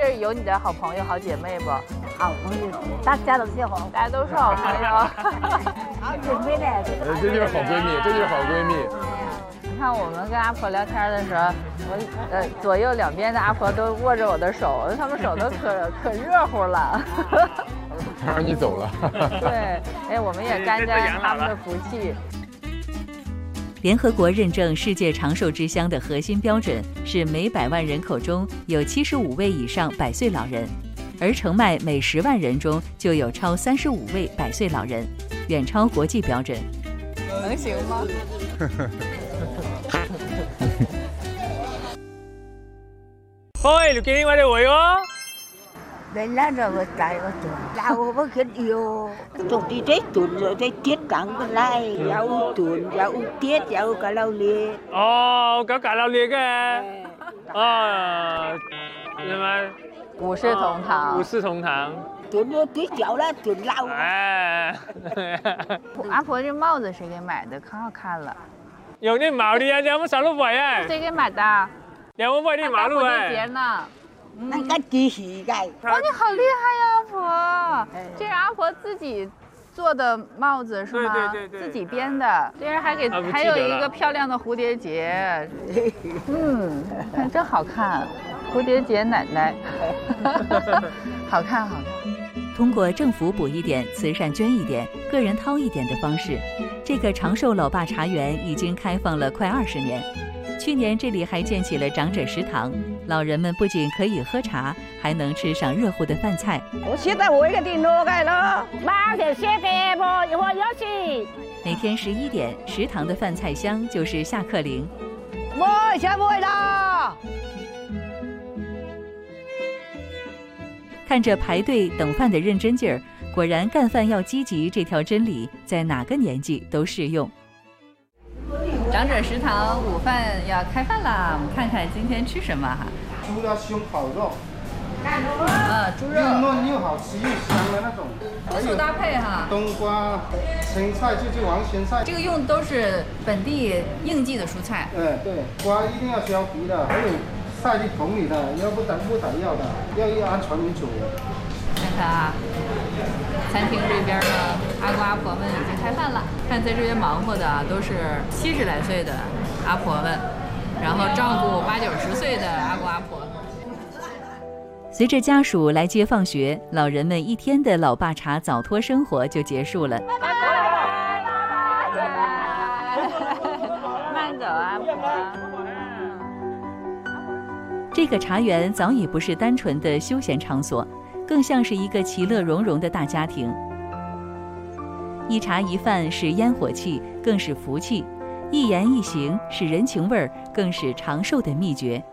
这儿有你的好朋友、好姐妹不？ 好朋友，大家都是好， 大家都是好朋友。 好姐妹嘞， 这就是好闺蜜，这就是好闺蜜。 你看我们跟阿婆聊天的时候，左右两边的阿婆都握着我的手，他们手都可热乎了。 让你走了。 对，哎，我们也沾沾他们的福气。 联合国认证世界长寿之乡的核心标准是每100万人口中有75位以上100岁老人，而澄迈每10万人中就有超35位100岁老人，远超国际标准。 能行吗？ Thôi, lúc kia qua đây uống á. Đây là rồi một cái một tuần, lão có khiến yêu, trong đi Tết tuần rồi Tết tiết trắng cái này, lão tuần, lão tiết, lão cả lão liệt. Ồ, có cả lão liệt kìa. Nhưng mà 五世同堂， 五世同堂。 tuần rồi tiết lão là tuần lão. 哎， 阿婆这帽子谁给买的？可好看了。 有那毛的呀，你们上路买哎。 谁给买的？ 你们买那马路哎。 节呢？ 那个机器盖。 哇，你好厉害呀，阿婆！这是阿婆自己做的帽子是吗？ 对， 自己编的。这人还有一个漂亮的蝴蝶结，看真好看，蝴蝶结奶奶，好看好看。 通过政府补一点、慈善捐一点、个人掏一点的方式，这个长寿老爸茶园已经开放了快20年。去年这里还建起了长者食堂，老人们不仅可以喝茶，还能吃上热乎的饭菜。 我现在我一个电脑盖了，8点7点我要去。 每天11点，食堂的饭菜香就是下课铃。 我下不会了。 看着排队等饭的认真劲儿，果然干饭要积极这条真理在哪个年纪都适用。 长者食堂午饭要开饭啦，我们看看今天吃什么哈。 猪的胸烤肉， 猪肉又嫩又好吃又香的那种， 多素搭配哈。 冬瓜、青菜就是王咸菜， 这个用都是本地应季的蔬菜。 对，瓜一定要削皮的，还有晒进桶里的，要不打药的，要按传统煮。 看看啊，餐厅这边呢，阿公阿婆们已经开饭了。看在这边忙活的都是70来岁的阿婆们，然后照顾80、90岁的阿公阿婆。 随着家属来接放学，老人们一天的老爸茶早托生活就结束了。 慢走，阿婆。 这个茶园早已不是单纯的休闲场所，更像是一个其乐融融的大家庭。一茶一饭是烟火气，更是福气；一言一行是人情味儿，更是长寿的秘诀。